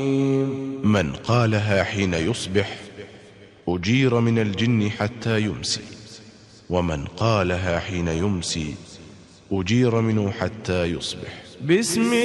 من قالها حين يصبح أجير من الجن حتى يمسي، ومن قالها حين يمسي أجير منه حتى يصبح.